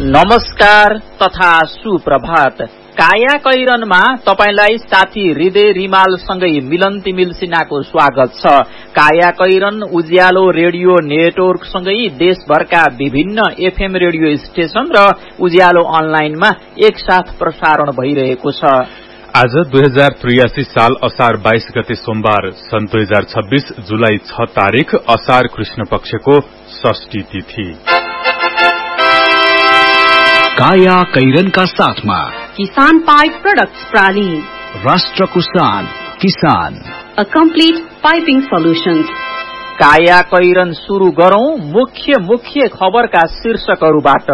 नमस्कार तथा सुप्रभात। काया कैरनमा तपाईलाई साथी हृदय रिमालसँगै मिलन तिमिल सिन्हाको स्वागत छ। काया कैरन उज्यालो रेडियो नेटवर्कसँगै देशभरका विभिन्न एफएम रेडियो स्टेशन र उज्यालो अनलाइनमा एकसाथ प्रसारण भइरहेको छ। आज 2083 साल असार 22 गते सोमबार सन् 2026 जुलाई 6 तारिक असार कृष्ण पक्षको षष्ठी तिथि। काया कैरनका साथमा किसान पाइप प्रोडक्ट्स प्राली, राष्ट्रको शान किसान, अ कम्प्लिट पाइपिङ सोल्युशन्स। काया कैरन सुरु गरौं मुख्य खबरका शीर्षकहरूबाट।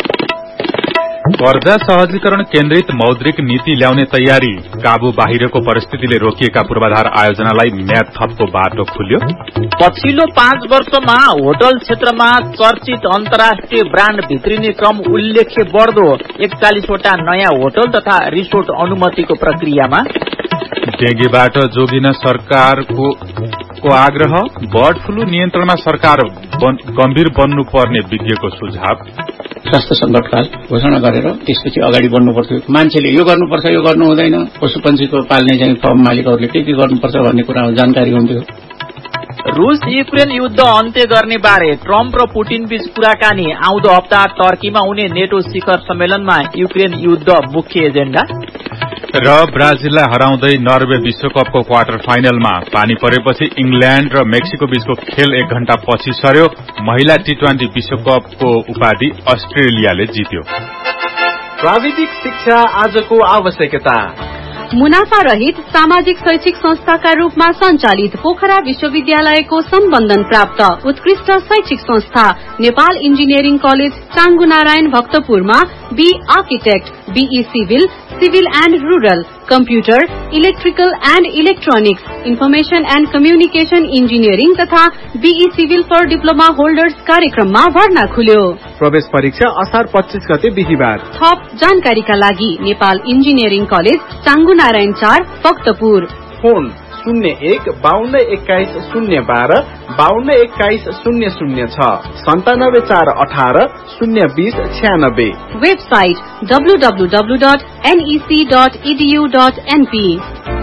कर्जा सहजीकरण केन्द्रित मौद्रिक नीति ल्याउने तयारी, काबू बाहिरको परिस्थितिले रोकिएका पूर्वाधार आयोजनालाई म्याद थपको बाटो खुल्यो। पछिल्लो 5 वर्षमा होटल क्षेत्रमा चर्चित अन्तर्राष्ट्रिय ब्राण्ड भित्रिने क्रम उल्लेख्य बढ्दो, 41 वटा नयाँ होटल तथा रिसोर्ट अनुमतिको प्रक्रियामा। डेंगीबाट जोगिन सरकारको आग्रह, बर्ड फ्लू नियन्त्रणमा सरकार गम्भीर बन्नुपर्ने विज्ञको सुझाव। स्वास्थ्य संकटकाल घोषणा गरेर त्यसपछि अगाडि बढ्नु पर्थ्यो। मान्छेले यो गर्नुपर्छ, यो गर्नु हुँदैन, पशुपन्छीको पाल्ने चाहिँ फर्म मालिकहरूले के गर्नुपर्छ भन्ने कुरा जानकारी हुन्थ्यो। रूस युक्रेन युद्ध अन्त्य गर्ने बारे ट्रम्प र पुटिन बीच कुराकानी। आउँदो हप्ता टर्कीमा हुने नेटो शिखर सम्मेलनमा युक्रेन युद्ध मुख्य एजेण्डा। र ब्राजिललाई हराउँदै नर्वे विश्वकपको क्वार्टर फाइनलमा पानी परेपछि इंग्ल्याण्ड र मेक्सिको बीचको खेल 1 घण्टा पछि सर्यो। महिला टी20 विश्वकपको उपाधि अस्ट्रेलियाले जित्यो। प्राविधिक शिक्षा आजको आवश्यकता। मुनाफा रहित सामाजिक शैक्षिक संस्थाका रूपमा सञ्चालित पोखरा विश्वविद्यालयको सम्बन्धन प्राप्त उत्कृष्ट शैक्षिक संस्था Nepal engineering college चाङ्गुनारायण भक्तपुरमा be architect, be civil, civil and rural, computer, electrical and electronics, information and communication engineering तथा be civil for diploma holders कार्यक्रममा भर्ना खुल्यो। प्रवेश परीक्षा असार 25 गते बिहीबार। थप जानकारीका लागि Nepal engineering college चाङ्गुनारायण 4 Bhaktapur. Phone 01 52 21 012 52 21 006 97 4 18 020 96। Website www.nec.edu.np।